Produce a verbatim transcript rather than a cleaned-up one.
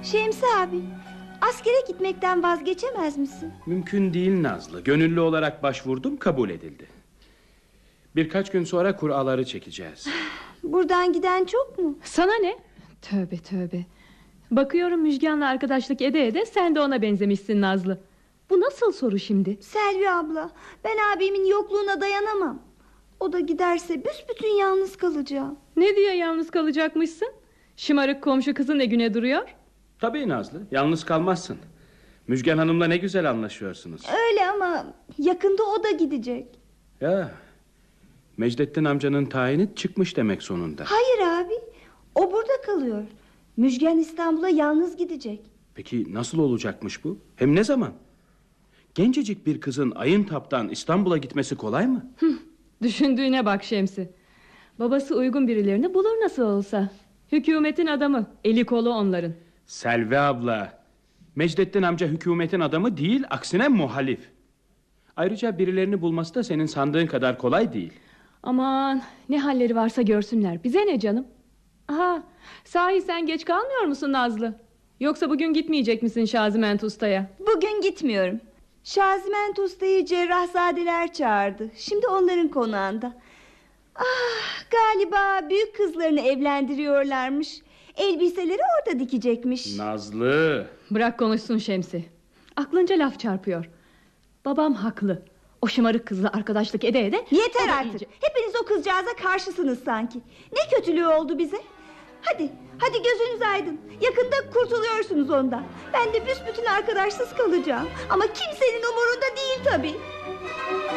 Şemsi abi, askere gitmekten vazgeçemez misin? Mümkün değil Nazlı. Gönüllü olarak başvurdum, kabul edildi. Birkaç gün sonra kuralları çekeceğiz. Buradan giden çok mu? Sana ne? Tövbe tövbe. Bakıyorum Müjgan'la arkadaşlık ede ede sen de ona benzemişsin Nazlı. Bu nasıl soru şimdi? Selvi abla, ben abimin yokluğuna dayanamam. O da giderse büsbütün yalnız kalacağım. Ne diye yalnız kalacakmışsın? Şımarık komşu kızı ne güne duruyor? Tabii Nazlı, yalnız kalmazsın. Müjgan Hanım'la ne güzel anlaşıyorsunuz. Öyle ama yakında o da gidecek. Ya, Mecdettin amcanın tayini çıkmış demek sonunda. Hayır abi, o burada kalıyor. Müjgan İstanbul'a yalnız gidecek. Peki nasıl olacakmış bu? Hem ne zaman? Gencecik bir kızın Ayıntap'tan İstanbul'a gitmesi kolay mı? Düşündüğüne bak Şemsi. Babası uygun birilerini bulur nasıl olsa. Hükümetin adamı, eli kolu onların. Selvi abla, Mecdettin amca hükümetin adamı değil, aksine muhalif. Ayrıca birilerini bulması da senin sandığın kadar kolay değil. Aman ne halleri varsa görsünler, bize ne canım. Aha, sahi sen geç kalmıyor musun Nazlı? Yoksa bugün gitmeyecek misin Şaziment Usta'ya? Bugün gitmiyorum. Şaziment Usta'yı Cerrahzadeler çağırdı. Şimdi onların konağında. Ah, galiba büyük kızlarını evlendiriyorlarmış. Elbiseleri orada dikecekmiş. Nazlı. Bırak konuşsun Şemsi. Aklınca laf çarpıyor. Babam haklı. O şımarık kızla arkadaşlık ede ede... Yeter artık. iyice... Hepiniz o kızcağıza karşısınız sanki. Ne kötülüğü oldu bize? Hadi, hadi gözünüz aydın. Yakında kurtuluyorsunuz ondan. Ben de büsbütün arkadaşsız kalacağım. Ama kimsenin umurunda değil tabii.